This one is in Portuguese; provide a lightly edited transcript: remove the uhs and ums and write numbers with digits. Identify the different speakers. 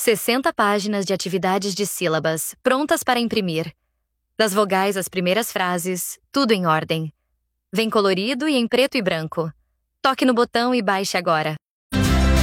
Speaker 1: 60 páginas de atividades de sílabas, prontas para imprimir. Das vogais às primeiras frases, tudo em ordem. Vem colorido e em preto e branco. Toque no botão e baixe agora.